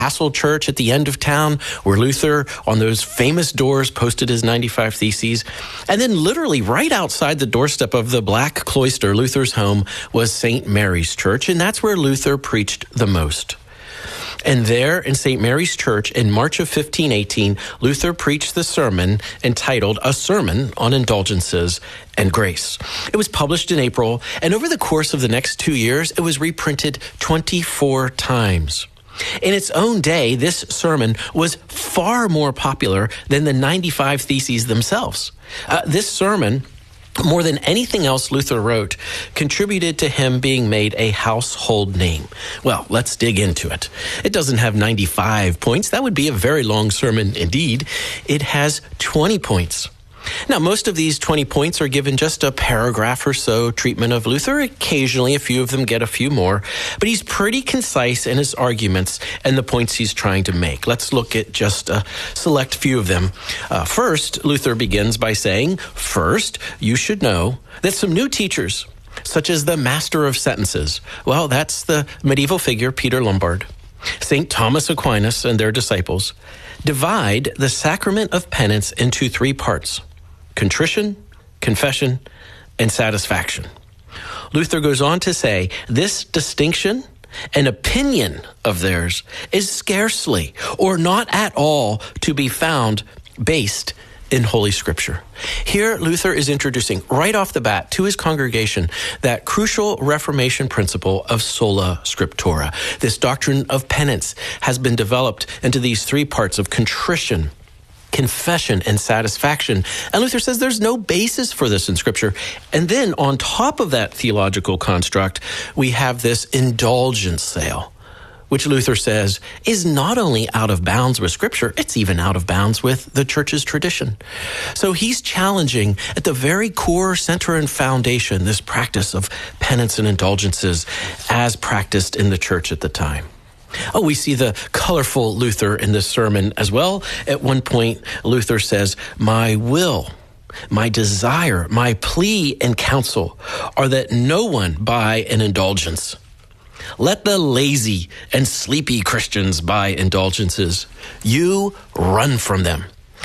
Castle Church at the end of town, where Luther, on those famous doors, posted his 95 Theses. And then literally right outside the doorstep of the Black Cloister, Luther's home, was St. Mary's Church, and that's where Luther preached the most. And there in St. Mary's Church in March of 1518, Luther preached the sermon entitled A Sermon on Indulgences and Grace. It was published in April, and over the course of the next 2 years, it was reprinted 24 times. In its own day, this sermon was far more popular than the 95 Theses themselves. This sermon, more than anything else Luther wrote, contributed to him being made a household name. Well, let's dig into it. It doesn't have 95 points. That would be a very long sermon indeed. It has 20 points. Now, most of these 20 points are given just a paragraph or so treatment of Luther. Occasionally, a few of them get a few more, but he's pretty concise in his arguments and the points he's trying to make. Let's look at just a select few of them. First, Luther begins by saying, first, you should know that some new teachers, such as the Master of Sentences, well, that's the medieval figure Peter Lombard, St. Thomas Aquinas and their disciples, divide the sacrament of penance into three parts: contrition, confession, and satisfaction. Luther goes on to say, this distinction, an opinion of theirs, is scarcely or not at all to be found based in Holy Scripture. Here, Luther is introducing right off the bat to his congregation that crucial Reformation principle of sola scriptura. This doctrine of penance has been developed into these three parts of contrition, confession, and satisfaction. And Luther says there's no basis for this in Scripture. And then on top of that theological construct, we have this indulgence sale, which Luther says is not only out of bounds with Scripture, it's even out of bounds with the Church's tradition. So he's challenging at the very core, center, and foundation this practice of penance and indulgences as practiced in the Church at the time. Oh, we see the colorful Luther in this sermon as well. At one point, Luther says, my will, my desire, my plea and counsel are that no one buy an indulgence. Let the lazy and sleepy Christians buy indulgences. You run from them.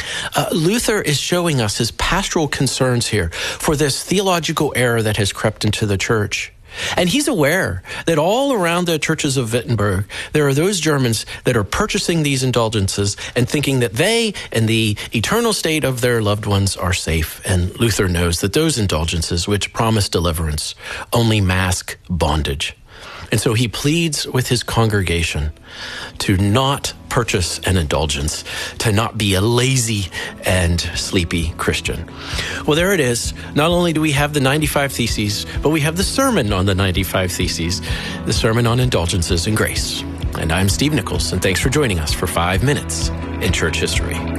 Luther is showing us his pastoral concerns here for this theological error that has crept into the Church. And he's aware that all around the churches of Wittenberg, there are those Germans that are purchasing these indulgences and thinking that they and the eternal state of their loved ones are safe. And Luther knows that those indulgences, which promise deliverance, only mask bondage. And so he pleads with his congregation to not purchase an indulgence, to not be a lazy and sleepy Christian. Well, there it is. Not only do we have the 95 Theses, but we have the sermon on the 95 Theses, the sermon on indulgences and grace. And I'm Steve Nichols, and thanks for joining us for 5 minutes in Church History.